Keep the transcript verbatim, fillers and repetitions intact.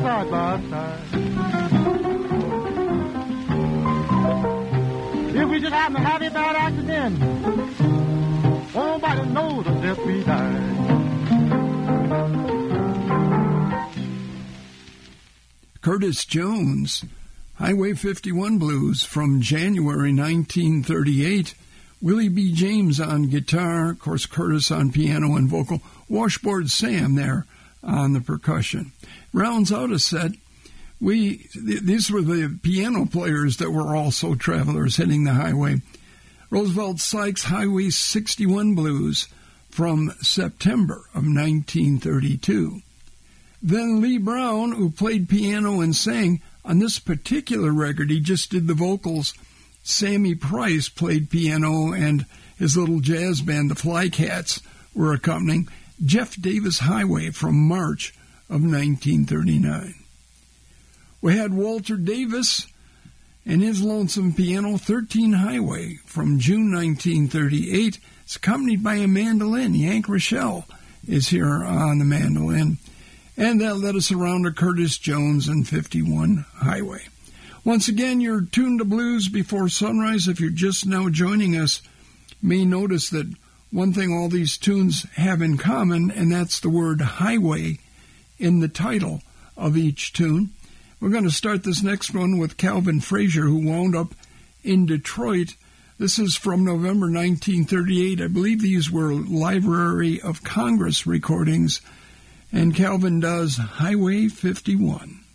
side by side. If we just happen to have a bad accident, nobody knows the death we died. Curtis Jones, Highway fifty-one Blues from January nineteen thirty-eight. Willie B. James on guitar, of course Curtis on piano and vocal, Washboard Sam there on the percussion. Rounds out a set. We th- these were the piano players that were also travelers hitting the highway. Roosevelt Sykes Highway sixty-one Blues from September of nineteen thirty-two. Then Lee Brown, who played piano and sang on this particular record, he just did the vocals. Sammy Price played piano, and his little jazz band, the Flycats, were accompanying. Jeff Davis Highway from March of nineteen thirty-nine. We had Walter Davis and his lonesome piano, thirteen Highway from June nineteen thirty-eight. It's accompanied by a mandolin. Yank Rochelle is here on the mandolin. And that led us around to Curtis Jones and fifty-one Highway. Once again, you're tuned to Blues Before Sunrise. If you're just now joining us, you may notice that one thing all these tunes have in common, and that's the word highway in the title of each tune. We're going to start this next one with Calvin Frazier, who wound up in Detroit. This is from November nineteen thirty-eight. I believe these were Library of Congress recordings. And Calvin does Highway fifty-one.